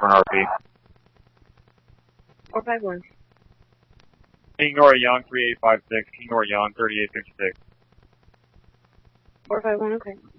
for an RP. 451. King Nora Young, 3856. King Nora Young, 3856. 451, okay.